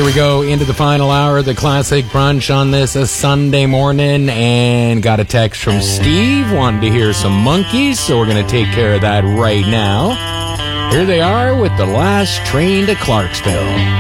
here we go into the final hour of the Classic Brunch on this a Sunday morning, and got a text from Steve wanting to hear some Monkees, so we're going to take care of that right now. Here they are with The Last Train to Clarksville.